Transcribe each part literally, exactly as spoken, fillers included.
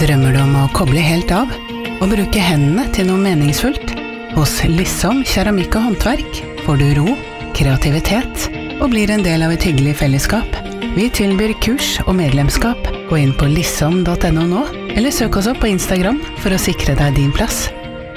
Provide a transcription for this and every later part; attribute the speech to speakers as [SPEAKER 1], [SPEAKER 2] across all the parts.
[SPEAKER 1] Drømmer du om å koble helt av og bruke hendene til noe meningsfullt? Hos Lissom keramikk og håndverk får du ro, kreativitet og blir en del av et hyggelig fellesskap. Vi tilbyr kurs og medlemskap. Gå inn på lissom punktum no nå, eller søk oss opp på Instagram for å sikre deg din plass.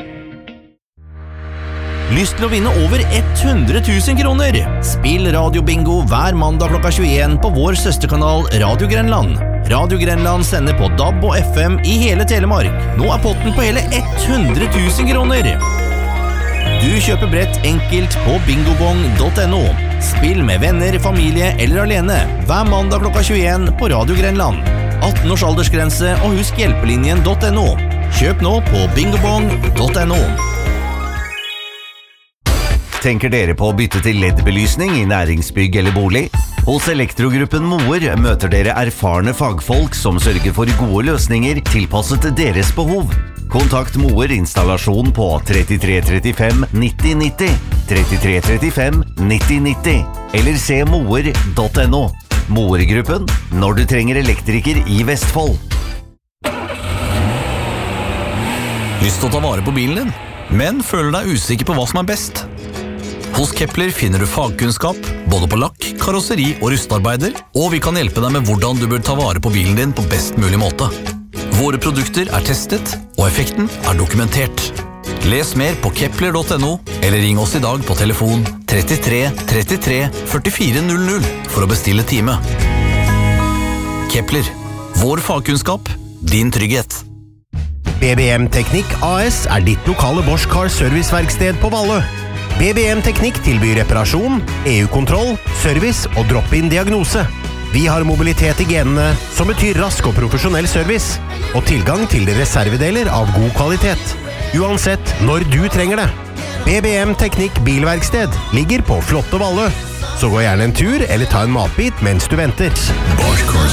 [SPEAKER 2] Lyst til å vinne over hundre tusen kroner? Spill radiobingo hver mandag klokka tjueen på vår søsterkanal Radio Grenland. Radio Grenland sender på D A B og F M i hele Telemark. Nå er potten på hele hundre tusen kroner. Du kjøper brett enkelt på bingobong punktum no. Spill med venner, familie eller alene hver mandag klokka tjueen på Radio Grenland. atten års aldersgrense og husk hjelpelinjen punktum no. Kjøp nå på bingobong punktum no.
[SPEAKER 3] Tenker dere på å bytte til L E D-belysning i næringsbygg eller bolig? Hos Elektrogruppen Moer møter dere erfarne fagfolk som sørger for gode løsninger tilpasset deres behov. Kontakt Moer installasjon på trettitre trettifem nitti nitti, trettitre trettifem nitti nitti, eller se moer punktum no. Moer-gruppen, når du trenger elektriker i Vestfold.
[SPEAKER 4] Lyst til å ta vare på bilen din, men føler deg usikker på hva som er best? Hos Kepler finner du fagkunnskap, både på lakk, karosseri og rustarbeider, og vi kan hjelpe deg med hvordan du bør ta vare på bilen din på best mulig måte. Våre produkter er testet, og effekten er dokumentert. Les mer på kepler punktum no, eller ring oss i dag på telefon trettitre trettitre førtifire null null for å bestille time. Kepler, vår fagkunnskap, din trygghet.
[SPEAKER 5] B B M Teknikk A S er ditt lokale Bosch Car Serviceverksted på Valle. B B M Teknikk tilbyr reparasjon, E U-kontroll, service og drop-in diagnose. Vi har mobilitet i genene, som betyr rask og profesjonell service, og tilgang til reservedeler av god kvalitet. Uansett når du trenger det. B B M Teknikk Bilverksted ligger på flotte Valle. Så gå gjerne en tur eller ta en matbit mens du venter.